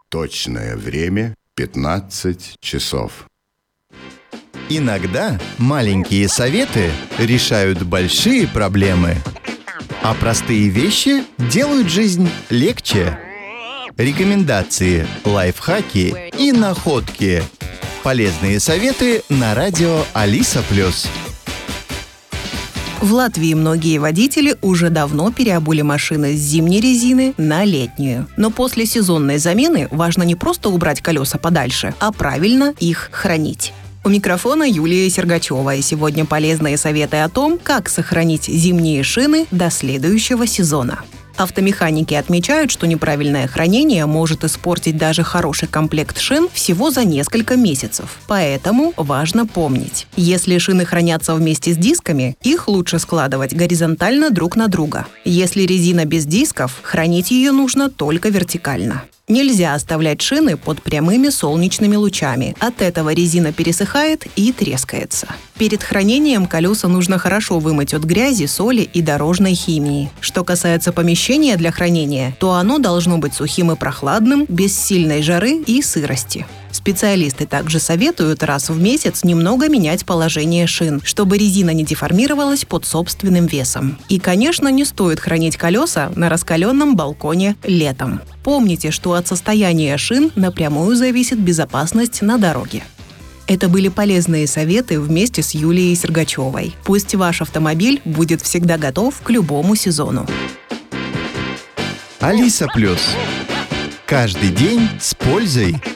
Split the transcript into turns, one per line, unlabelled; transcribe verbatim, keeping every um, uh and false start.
Точное время пятнадцать часов.
Иногда маленькие советы решают большие проблемы, а простые вещи делают жизнь легче. Рекомендации, лайфхаки и находки. Полезные советы на радио Алиса Плюс.
В Латвии многие водители уже давно переобули машины с зимней резины на летнюю. Но после сезонной замены важно не просто убрать колеса подальше, а правильно их хранить. У микрофона Юлия Сергачева, и сегодня полезные советы о том, как сохранить зимние шины до следующего сезона. Автомеханики отмечают, что неправильное хранение может испортить даже хороший комплект шин всего за несколько месяцев. Поэтому важно помнить, если шины хранятся вместе с дисками, их лучше складывать горизонтально друг на друга. Если резина без дисков, хранить ее нужно только вертикально. Нельзя оставлять шины под прямыми солнечными лучами. От этого резина пересыхает и трескается. Перед хранением колеса нужно хорошо вымыть от грязи, соли и дорожной химии. Что касается помещения для хранения, то оно должно быть сухим и прохладным, без сильной жары и сырости. Специалисты также советуют раз в месяц немного менять положение шин, чтобы резина не деформировалась под собственным весом. И, конечно, не стоит хранить колеса на раскаленном балконе летом. Помните, что от состояния шин напрямую зависит безопасность на дороге. Это были полезные советы вместе с Юлией Сергачевой. Пусть ваш автомобиль будет всегда готов к любому сезону.
Алиса Плюс. Каждый день с пользой.